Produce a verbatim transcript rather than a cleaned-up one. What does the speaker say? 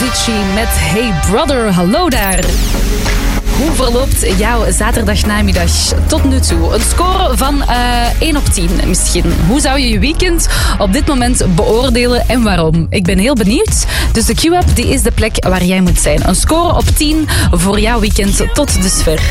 Avicii met Hey Brother, hallo daar. Hoe verloopt jouw zaterdagnamiddag tot nu toe? Een score van uh, één op tien misschien. Hoe zou je je weekend op dit moment beoordelen en waarom? Ik ben heel benieuwd. Dus de Q-App die is de plek waar jij moet zijn. Een score op tien voor jouw weekend tot dusver.